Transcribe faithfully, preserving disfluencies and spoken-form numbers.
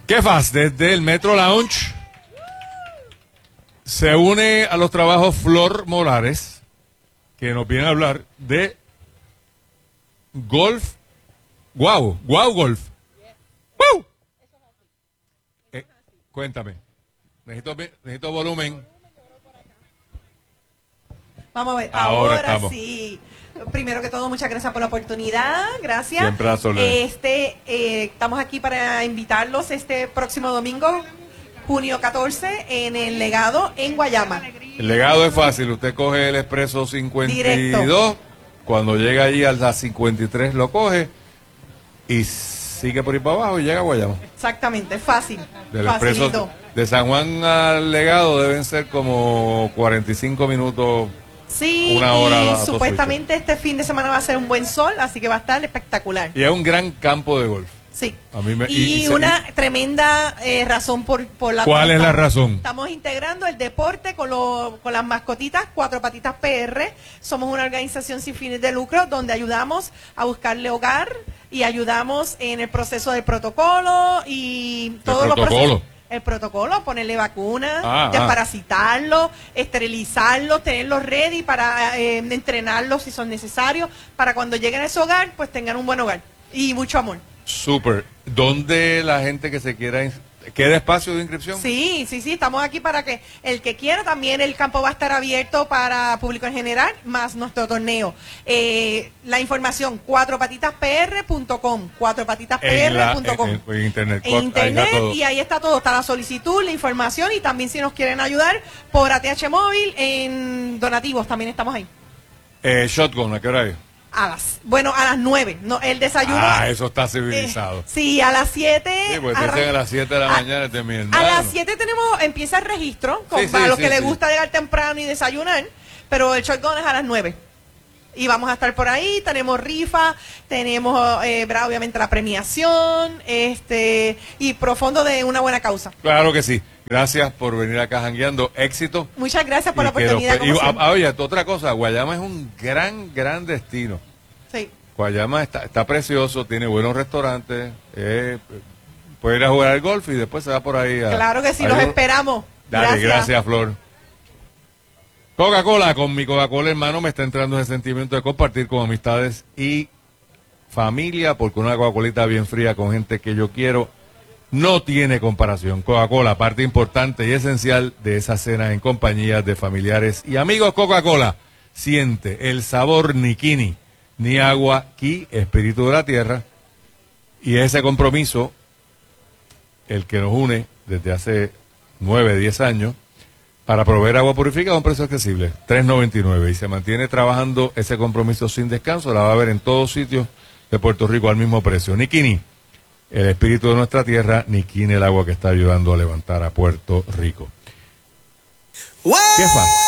¿Qué faz? Desde el Metro Lounge se une a los trabajos Flor Morales, que nos viene a hablar de golf. Guau, guau golf. ¡Wow! Eh, cuéntame. Necesito, necesito volumen. Vamos a ver, Ahora, ahora sí. Primero que todo, muchas gracias por la oportunidad, gracias. Siempre a Soledad. Este, eh, estamos aquí para invitarlos este próximo domingo, junio catorce, en el Legado, en Guayama. El Legado es fácil, usted coge el expreso cincuenta y dos, Directo. Cuando llega allí a las cincuenta y tres lo coge y sigue por ahí para abajo y llega a Guayama. Exactamente, fácil. Del facilito. expreso de San Juan al Legado deben ser como cuarenta y cinco minutos. Sí, Una hora y a supuestamente este fin de semana va a ser un buen sol, así que va a estar espectacular. Y es un gran campo de golf. Sí. A mí me, y, y- y se- una tremenda eh, razón por, por la ¿Cuál cual es la estamos- razón? Estamos integrando el deporte con, lo- con las mascotitas Cuatro Patitas P R. Somos una organización sin fines de lucro donde ayudamos a buscarle hogar y ayudamos en el proceso del protocolo y todos los protocolo? procesos. El protocolo, ponerle vacunas, Ah, desparasitarlos, esterilizarlos, tenerlos ready para eh, entrenarlos si son necesarios, para cuando lleguen a ese hogar, pues tengan un buen hogar y mucho amor. Súper. ¿Dónde la gente que se quiera... ins- ¿Queda espacio de inscripción? Sí, sí, sí, estamos aquí para que el que quiera, también el campo va a estar abierto para público en general, más nuestro torneo. Eh, la información, cuatro patitas p r punto com, cuatro patitas p En, r la, punto com. en, en- en internet. En Ahí internet, está todo. y ahí está todo, está la solicitud, la información, y también si nos quieren ayudar por A T H Móvil en donativos, también estamos ahí. Eh, shotgun, ¿a qué hora es? A las, bueno, a las nueve, no, el desayuno. Ah, eso está eh, civilizado. sí, a las siete. Sí, pues arran- dicen a las siete de la a- mañana de mi A hermano. las siete tenemos, empieza el registro, con, Sí, sí, para los sí, que les sí. gusta llegar temprano y desayunar, pero el shotgun es a las nueve. Y vamos a estar por ahí, tenemos rifa, tenemos eh, ¿verdad? Obviamente la premiación, este y profundo de una buena causa. Claro que sí. Gracias por venir acá jangueando. Éxito. Muchas gracias por Y la que los- oportunidad. y, como ah, siempre. ah, oye, otra cosa, Guayama es un gran, gran destino. Sí. Guayama está, está precioso, tiene buenos restaurantes, eh, puede ir a jugar al golf y después se va por ahí a... Claro que sí, a- los esperamos. Dale, gracias, Flor. Coca-Cola, con mi Coca-Cola hermano me está entrando ese sentimiento de compartir con amistades y familia, porque una Coca-Colita bien fría con gente que yo quiero no tiene comparación. Coca-Cola, parte importante y esencial de esa cena en compañía de familiares y amigos. Coca-Cola, siente el sabor Nikini, ni agua, ki, espíritu de la tierra, y ese compromiso, el que nos une desde hace nueve, diez años, para proveer agua purificada a un precio accesible, tres noventa y nueve, y se mantiene trabajando ese compromiso sin descanso. La va a ver en todos sitios de Puerto Rico al mismo precio. Nikini, el espíritu de nuestra tierra, Nikini, el agua que está ayudando a levantar a Puerto Rico. ¿Qué pasa?